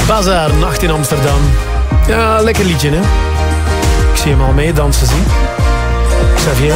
Bazaar, Nacht in Amsterdam. Ja, lekker liedje, hè? Ik zie hem al mee dansen, zie. Xavier.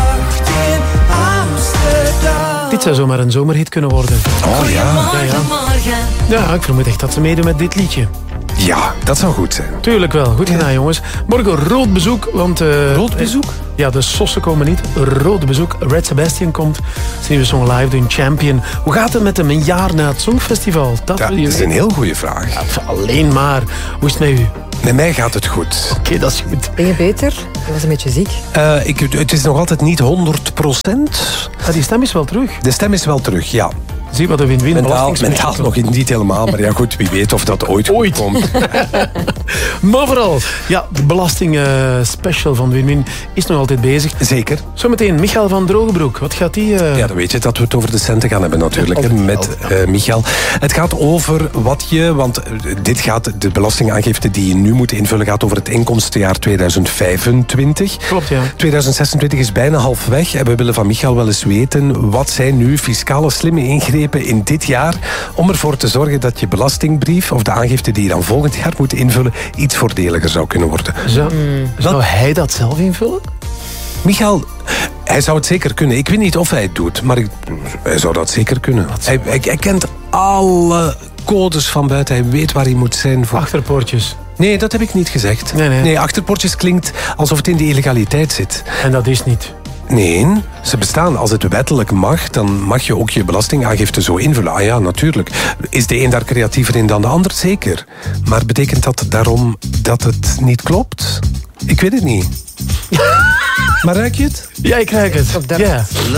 Dit zou zomaar een zomerhit kunnen worden. Oh ja. Ja, ik vermoed echt dat ze meedoen met dit liedje. Ja, dat zou goed zijn. Tuurlijk wel. Goed gedaan, jongens. Morgen rood bezoek, want... Rood bezoek? Ja, de sossen komen niet. Rood bezoek. Red Sebastian komt. Zijn nieuwe song live doen. Champion. Hoe gaat het met hem een jaar na het Songfestival? Dat is een heel goede vraag. Ja, alleen maar. Hoe is het met u? Met mij gaat het goed. Oké, dat is goed. Ben je beter? Je was een beetje ziek. Het is nog altijd niet 100%. Ja, die stem is wel terug. De stem is wel terug, ja. Zie wat een win-win Mentaal nog niet helemaal, maar ja goed, wie weet of dat ooit komt. Maar vooral, ja, de belastingspecial van Win-Win is nog altijd bezig. Zeker. Zometeen, Michael van Drogenbroek. Wat gaat die... Ja, dan weet je dat we het over de centen gaan hebben natuurlijk, hè, met Michael. Het gaat over wat je, want dit gaat, de belastingaangifte die je nu moet invullen, gaat over het inkomstenjaar 2025. Klopt, ja. 2026 is bijna halfweg en we willen van Michael wel eens weten, wat zijn nu fiscale slimme ingrepen in dit jaar om ervoor te zorgen dat je belastingbrief of de aangifte die je dan volgend jaar moet invullen iets voordeliger zou kunnen worden. Zou hij dat zelf invullen? Michael, hij zou het zeker kunnen. Ik weet niet of hij het doet, maar hij zou dat zeker kunnen. Hij kent alle codes van buiten. Hij weet waar hij moet zijn voor... Achterpoortjes. Nee, dat heb ik niet gezegd. Nee, achterpoortjes klinkt alsof het in de illegaliteit zit. En dat is niet. Nee, ze bestaan. Als het wettelijk mag, dan mag je ook je belastingaangifte zo invullen. Ah ja, natuurlijk. Is de een daar creatiever in dan de ander? Zeker. Maar betekent dat daarom dat het niet klopt? Ik weet het niet. Maar ruik je het? Ja, ik ruik het. Op dat. Ja.